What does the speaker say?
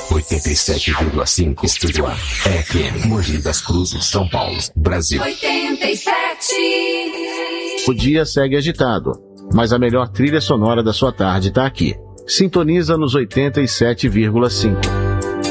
87,5 Estúdio A. FM, Mogi das Cruzes, São Paulo, Brasil. 87. O dia segue agitado, mas a melhor trilha sonora da sua tarde está aqui. Sintoniza nos 87,5.